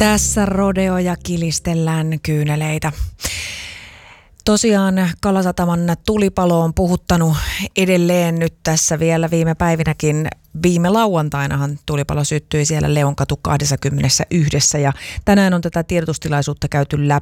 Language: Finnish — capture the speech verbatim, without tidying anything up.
Tässä rodeo ja kilistellään kyyneleitä. Tosiaan Kalasataman tulipalo on puhuttanut edelleen nyt tässä vielä viime päivinäkin. Viime lauantainahan tulipalo syttyi siellä Leonkatu kaksikymmentäyksi ja tänään on tätä tiedotustilaisuutta käyty läpi.